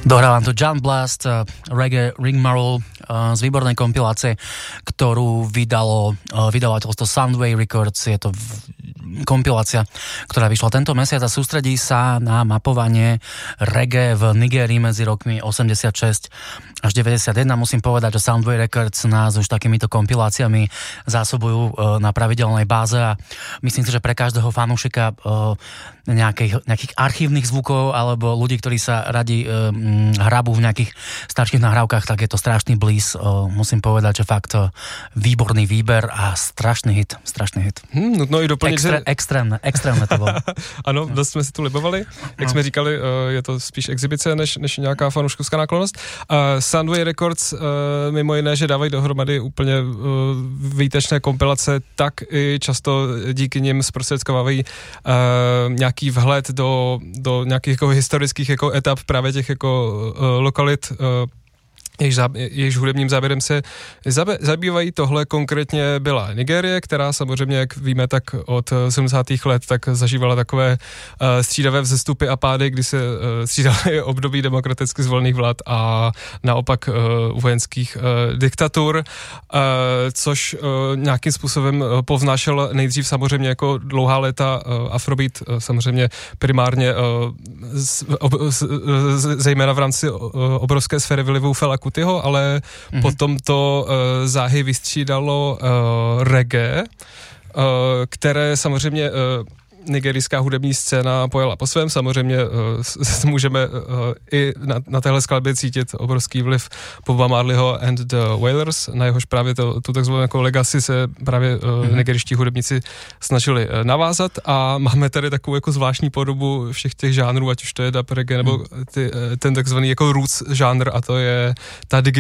Dohrávam tu John Blast, Reggae Rigmarole z výbornej kompilácie, ktorú vydalo vydavateľstvo Soundwave Records. Je to kompilácia, ktorá vyšla tento mesiac a sústredí sa na mapovanie reggae v Nigérii medzi rokmi 86 až 91. Musím povedať, že Soundwave Records nás už takýmito kompiláciami zásobujú na pravidelnej báze a myslím si, že pre každého fanúšika nejakých archívnych zvukov alebo ľudí, ktorí sa radi hrabú v nejakých starších nahrávkach, tak je to strašný blíz. Musím povedať, že fakt výborný výber a strašný hit. Nutno i doplnit, že... Extrémne to bylo. Ano, dost jsme si tu libovali. Jak jsme říkali, je to spíš exibice, než nějaká fanouškovská náklonnost. Soundwave Records mimo jiné, že dávají dohromady úplně výtečné kompilace, tak i často díky nim zprostředkovávají nějaký vhled do nějakých jako historických jako etap právě těch jako lokalit, jejichž hudebním záběrem se zabývají. Tohle konkrétně byla Nigérie, která samozřejmě, jak víme, tak od 70. let tak zažívala takové střídavé vzestupy a pády, kdy se střídaly období demokraticky zvolených vlád a naopak vojenských diktatur, což nějakým způsobem povznášel nejdřív samozřejmě jako dlouhá léta Afrobeat, samozřejmě primárně zejména v rámci obrovské sféry vlivu Fela Kutiho, ale potom to záhy vystřídalo reggae, které samozřejmě nigerijská hudební scéna pojala po svém. Samozřejmě můžeme i na téhle skladbě cítit obrovský vliv Boba Marleyho and the Wailers, na jehož právě tu takzvanou jako legacy se právě nigerijští hudebníci snažili navázat a máme tady takovou jako zvláštní podobu všech těch žánrů, ať už to je dub reggae nebo ten takzvaný jako roots žánr a to je ta